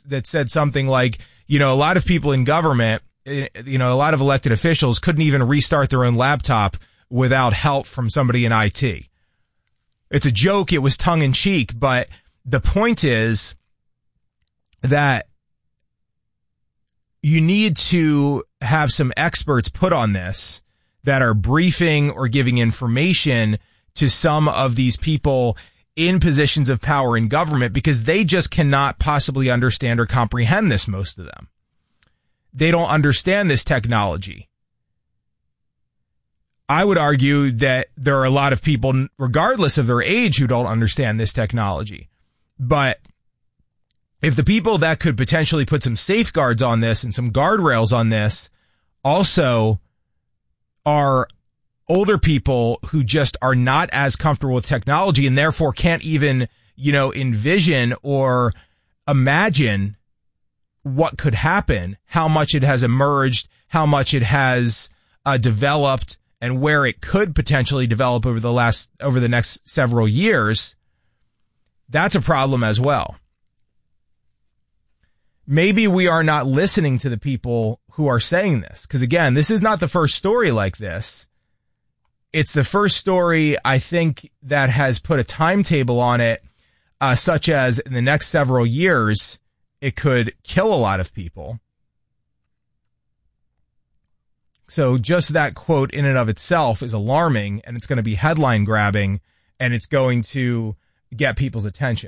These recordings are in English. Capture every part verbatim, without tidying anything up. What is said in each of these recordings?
that said something like, you know, a lot of people in government, you know, a lot of elected officials couldn't even restart their own laptop without help from somebody in I T. It's a joke. It was tongue in cheek, but the point is that you need to have some experts put on this that are briefing or giving information to some of these people in positions of power in government, because they just cannot possibly understand or comprehend this, most of them. They don't understand this technology. I would argue that there are a lot of people, regardless of their age, who don't understand this technology. But if the people that could potentially put some safeguards on this and some guardrails on this also are older people who just are not as comfortable with technology and therefore can't even, you know, envision or imagine what could happen, how much it has emerged, how much it has uh, developed, and where it could potentially develop over the last, over the next several years, that's a problem as well. Maybe we are not listening to the people who are saying this. Because again, this is not the first story like this. It's the first story, I think, that has put a timetable on it, uh, such as in the next several years, it could kill a lot of people. So just that quote in and of itself is alarming, and it's going to be headline grabbing, and it's going to get people's attention.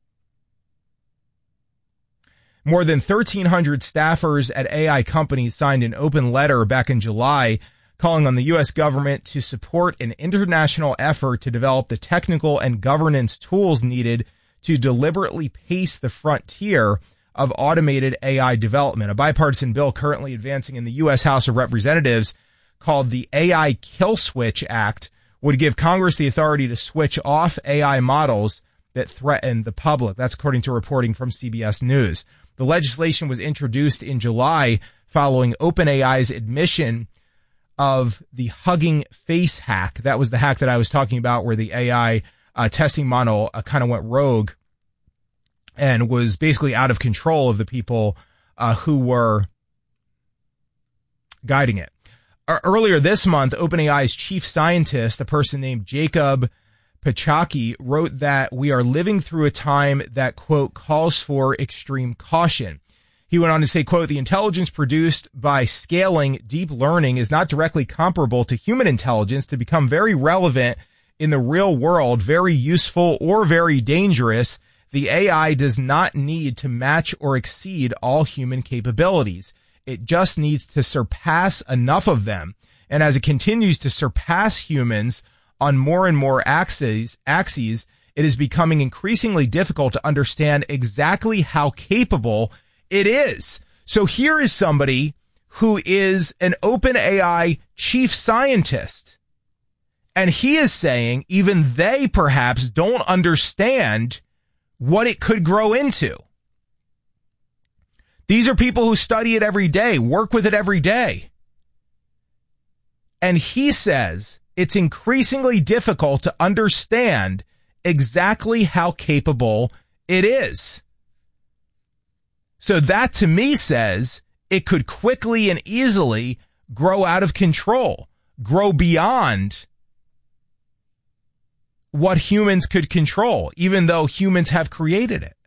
More than thirteen hundred staffers at A I companies signed an open letter back in July calling on the U S government to support an international effort to develop the technical and governance tools needed to deliberately pace the frontier of automated A I development. A bipartisan bill currently advancing in the U S House of Representatives called the A I Kill Switch Act would give Congress the authority to switch off A I models that threaten the public. That's according to reporting from C B S News. The legislation was introduced in July following OpenAI's admission of the Hugging Face hack. That was the hack that I was talking about, where the A I uh, testing model uh, kind of went rogue and was basically out of control of the people uh, who were guiding it. Uh, earlier this month, OpenAI's chief scientist, a person named Jacob Pachaki, wrote that we are living through a time that, quote, calls for extreme caution. He went on to say, quote, the intelligence produced by scaling deep learning is not directly comparable to human intelligence to become very relevant in the real world, very useful or very dangerous. The A I does not need to match or exceed all human capabilities. It just needs to surpass enough of them. And as it continues to surpass humans on more and more axes, axes, it is becoming increasingly difficult to understand exactly how capable it is. So here is somebody who is an OpenAI chief scientist, and he is saying even they perhaps don't understand what it could grow into. These are people who study it every day, work with it every day. And he says it's increasingly difficult to understand exactly how capable it is. So that to me says it could quickly and easily grow out of control, grow beyond what humans could control, even though humans have created it.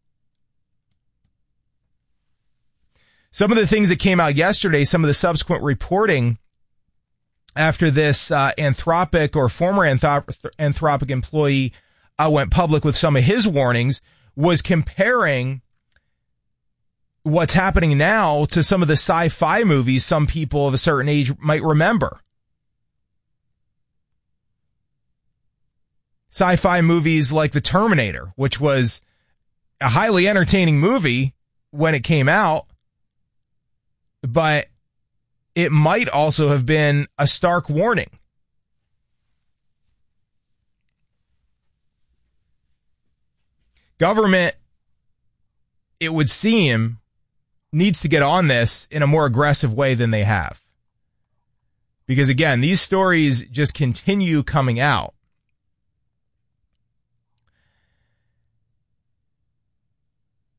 Some of the things that came out yesterday, some of the subsequent reporting after this uh, Anthropic or former Anthrop- Anthropic employee uh, went public with some of his warnings, was comparing what's happening now to some of the sci-fi movies some people of a certain age might remember. Sci-fi movies like The Terminator, which was a highly entertaining movie when it came out, but it might also have been a stark warning. Government, it would seem, needs to get on this in a more aggressive way than they have. Because again, these stories just continue coming out.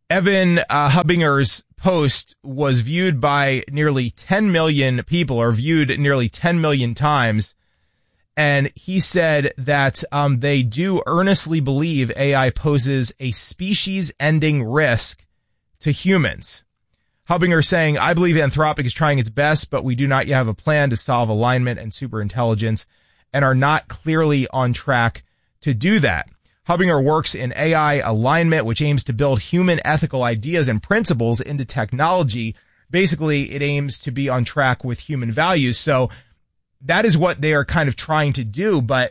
Evan uh, Hubinger's post was viewed by nearly ten million people, or viewed nearly ten million times. And he said that um, they do earnestly believe A I poses a species-ending risk to humans. Hubinger saying, I believe Anthropic is trying its best, but we do not yet have a plan to solve alignment and superintelligence and are not clearly on track to do that. Hubinger works in A I alignment, which aims to build human ethical ideas and principles into technology. Basically, it aims to be on track with human values. So that is what they are kind of trying to do. But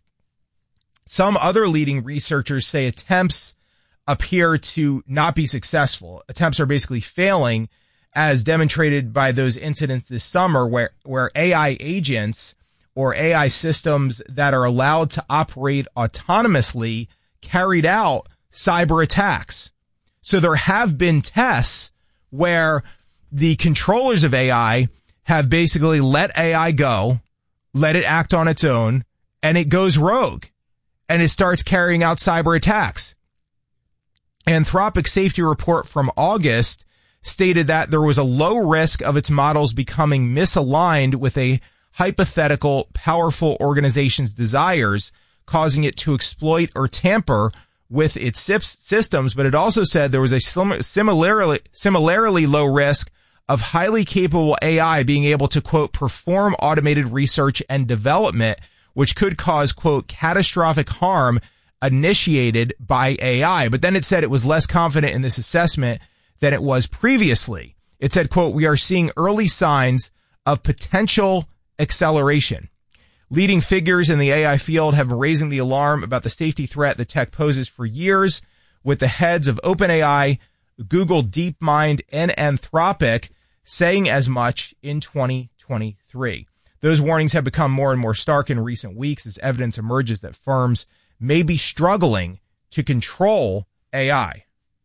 some other leading researchers say attempts appear to not be successful. Attempts are basically failing, as demonstrated by those incidents this summer where, where A I agents or A I systems that are allowed to operate autonomously carried out cyber attacks. So there have been tests where the controllers of A I have basically let A I go, let it act on its own, and it goes rogue, and it starts carrying out cyber attacks. Anthropic's safety report from August stated that there was a low risk of its models becoming misaligned with a hypothetical powerful organization's desires, causing it to exploit or tamper with its systems. But it also said there was a similarly, similarly low risk of highly capable A I being able to, quote, perform automated research and development, which could cause, quote, catastrophic harm initiated by A I. But then it said it was less confident in this assessment than it was previously. It said, quote, we are seeing early signs of potential acceleration. Leading figures in the A I field have been raising the alarm about the safety threat the tech poses for years, with the heads of OpenAI, Google DeepMind, and Anthropic saying as much in twenty twenty-three. Those warnings have become more and more stark in recent weeks as evidence emerges that firms may be struggling to control A I.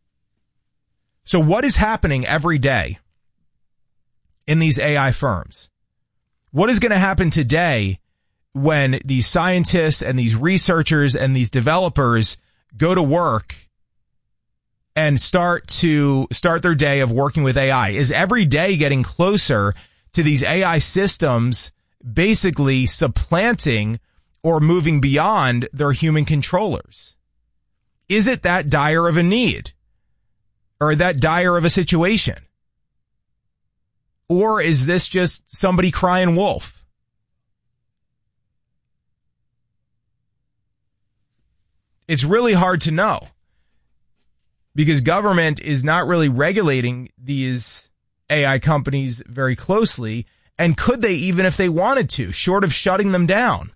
So what is happening every day in these A I firms? What is going to happen today when these scientists and these researchers and these developers go to work and start to start their day of working with A I? Is every day getting closer to these A I systems basically supplanting or moving beyond their human controllers? Is it that dire of a need, or that dire of a situation? Or is this just somebody crying wolf? It's really hard to know, because government is not really regulating these A I companies very closely. And could they, even if they wanted to, short of shutting them down?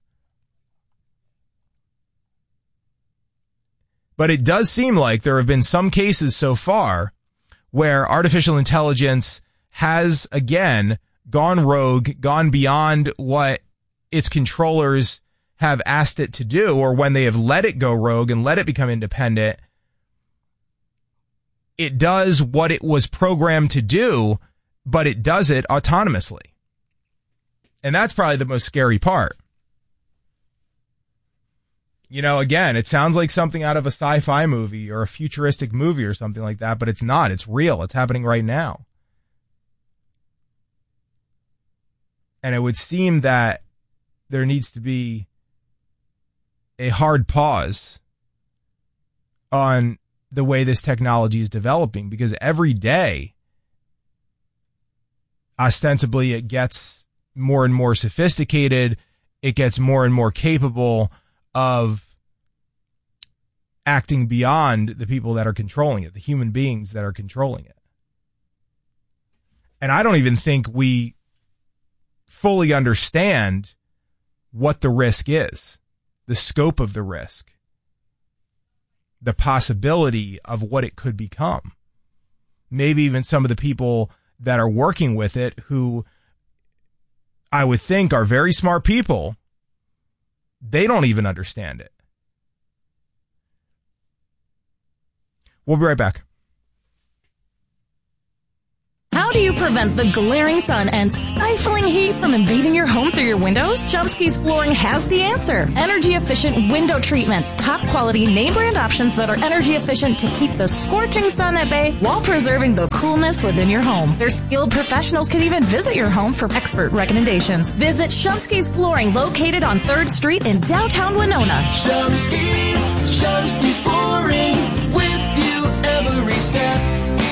But it does seem like there have been some cases so far where artificial intelligence has, again, gone rogue, gone beyond what its controllers have asked it to do, or when they have let it go rogue and let it become independent, it does what it was programmed to do, but it does it autonomously. And that's probably the most scary part. You know, again, it sounds like something out of a sci-fi movie or a futuristic movie or something like that, but it's not. It's real. It's happening right now. And it would seem that there needs to be a hard pause on the way this technology is developing, because every day, ostensibly, it gets more and more sophisticated. It gets more and more capable of acting beyond the people that are controlling it, the human beings that are controlling it. And I don't even think we fully understand what the risk is, the scope of the risk, the possibility of what it could become. Maybe even some of the people that are working with it, who I would think are very smart people, they don't even understand it. We'll be right back. How How do you prevent the glaring sun and stifling heat from invading your home through your windows? Chomsky's Flooring has the answer. Energy-efficient window treatments. Top-quality name-brand options that are energy efficient to keep the scorching sun at bay while preserving the coolness within your home. Their skilled professionals can even visit your home for expert recommendations. Visit Chomsky's Flooring, located on third Street in downtown Winona. Chomsky's, Chomsky's Flooring, with you every step.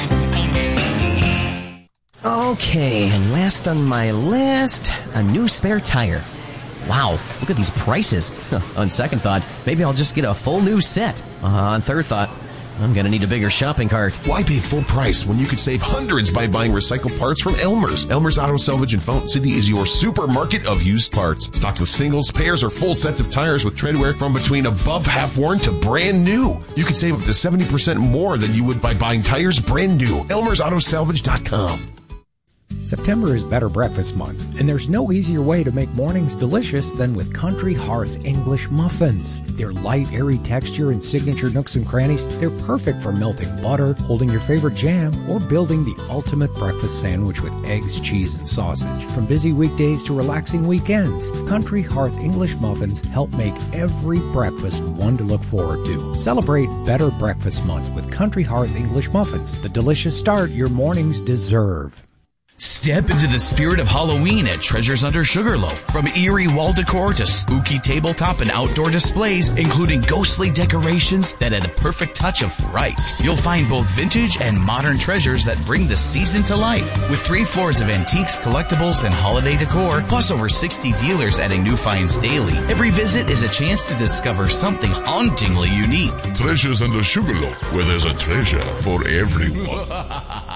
Okay, and last on my list, a new spare tire. Wow, look at these prices. On second thought, maybe I'll just get a full new set. Uh, on third thought, I'm gonna need a bigger shopping cart. Why pay full price when you could save hundreds by buying recycled parts from Elmer's? Elmer's Auto Salvage in Fountain City is your supermarket of used parts. Stocked with singles, pairs, or full sets of tires with treadwear from between above half worn to brand new. You can save up to seventy percent more than you would by buying tires brand new. Elmer's Auto Salvage dot com. September is Better Breakfast Month, and there's no easier way to make mornings delicious than with Country Hearth English muffins. Their light, airy texture and signature nooks and crannies, they're perfect for melting butter, holding your favorite jam, or building the ultimate breakfast sandwich with eggs, cheese, and sausage. From busy weekdays to relaxing weekends, Country Hearth English muffins help make every breakfast one to look forward to. Celebrate Better Breakfast Month with Country Hearth English muffins, the delicious start your mornings deserve. Step into the spirit of Halloween at Treasures Under Sugarloaf. From eerie wall decor to spooky tabletop and outdoor displays, including ghostly decorations that add a perfect touch of fright. You'll find both vintage and modern treasures that bring the season to life. With three floors of antiques, collectibles, and holiday decor, plus over sixty dealers adding new finds daily. Every visit is a chance to discover something hauntingly unique. Treasures Under Sugarloaf, where there's a treasure for everyone.